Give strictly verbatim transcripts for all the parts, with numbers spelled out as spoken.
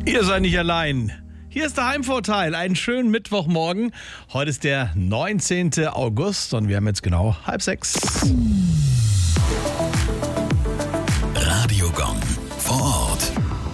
Ihr seid nicht allein. Hier ist der Heimvorteil. Einen schönen Mittwochmorgen. Heute ist der neunzehnten August und wir haben jetzt genau halb sechs. Radiogong vor Ort.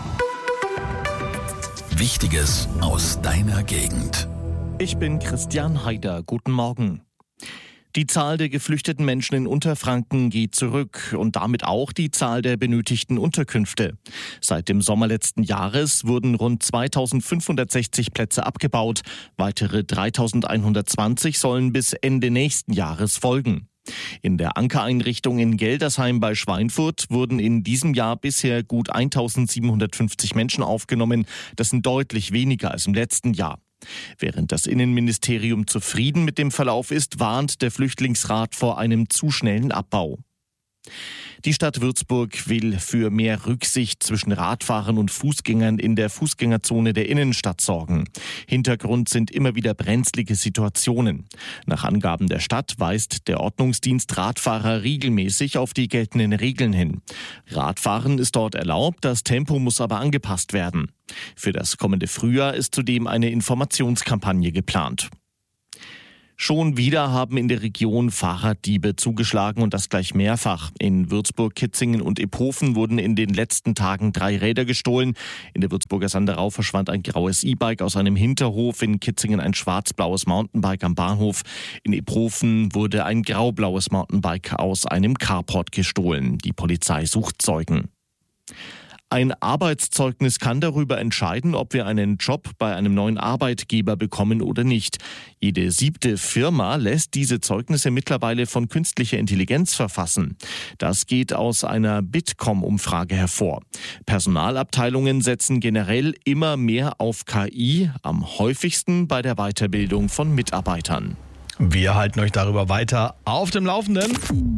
Wichtiges aus deiner Gegend. Ich bin Christian Haider. Guten Morgen. Die Zahl der geflüchteten Menschen in Unterfranken geht zurück und damit auch die Zahl der benötigten Unterkünfte. Seit dem Sommer letzten Jahres wurden rund zweitausendfünfhundertsechzig Plätze abgebaut. Weitere dreitausendeinhundertzwanzig sollen bis Ende nächsten Jahres folgen. In der Ankereinrichtung in Geldersheim bei Schweinfurt wurden in diesem Jahr bisher gut eintausendsiebenhundertfünfzig Menschen aufgenommen. Das sind deutlich weniger als im letzten Jahr. Während das Innenministerium zufrieden mit dem Verlauf ist, warnt der Flüchtlingsrat vor einem zu schnellen Abbau. Die Stadt Würzburg will für mehr Rücksicht zwischen Radfahrern und Fußgängern in der Fußgängerzone der Innenstadt sorgen. Hintergrund sind immer wieder brenzlige Situationen. Nach Angaben der Stadt weist der Ordnungsdienst Radfahrer regelmäßig auf die geltenden Regeln hin. Radfahren ist dort erlaubt, das Tempo muss aber angepasst werden. Für das kommende Frühjahr ist zudem eine Informationskampagne geplant. Schon wieder haben in der Region Fahrraddiebe zugeschlagen und das gleich mehrfach. In Würzburg, Kitzingen und Iphofen wurden in den letzten Tagen drei Räder gestohlen. In der Würzburger Sanderau verschwand ein graues E-Bike aus einem Hinterhof, in Kitzingen ein schwarz-blaues Mountainbike am Bahnhof. In Iphofen wurde ein grau-blaues Mountainbike aus einem Carport gestohlen. Die Polizei sucht Zeugen. Ein Arbeitszeugnis kann darüber entscheiden, ob wir einen Job bei einem neuen Arbeitgeber bekommen oder nicht. Jede siebte Firma lässt diese Zeugnisse mittlerweile von künstlicher Intelligenz verfassen. Das geht aus einer Bitkom-Umfrage hervor. Personalabteilungen setzen generell immer mehr auf K I, am häufigsten bei der Weiterbildung von Mitarbeitern. Wir halten euch darüber weiter auf dem Laufenden.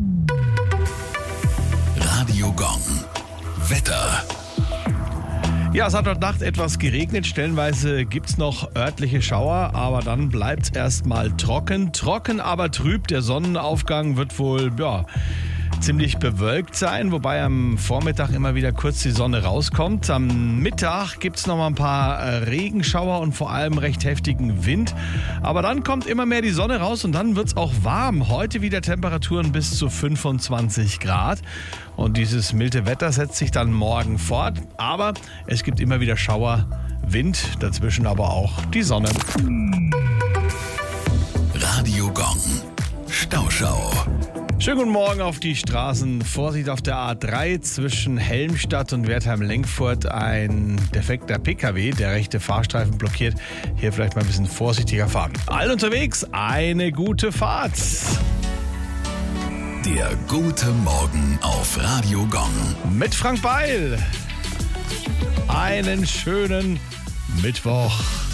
Radiogong. Wetter. Ja, es hat heute Nacht etwas geregnet. Stellenweise gibt's noch örtliche Schauer, aber dann bleibt's erstmal trocken. Trocken, aber trüb. Der Sonnenaufgang wird wohl, ja, ziemlich bewölkt sein, wobei am Vormittag immer wieder kurz die Sonne rauskommt. Am Mittag gibt's noch mal ein paar Regenschauer und vor allem recht heftigen Wind. Aber dann kommt immer mehr die Sonne raus und dann wird's auch warm. Heute wieder Temperaturen bis zu fünfundzwanzig Grad. Und dieses milde Wetter setzt sich dann morgen fort. Aber es gibt immer wieder Schauer, Wind, dazwischen aber auch die Sonne. Radiogong. Stauschau. Schönen guten Morgen auf die Straßen. Vorsicht auf der A drei zwischen Helmstadt und Wertheim-Lenkfurt. Ein defekter P K W, der rechte Fahrstreifen blockiert. Hier vielleicht mal ein bisschen vorsichtiger fahren. Allen unterwegs, eine gute Fahrt. Der gute Morgen auf Radiogong. Mit Frank Beil. Einen schönen Mittwoch.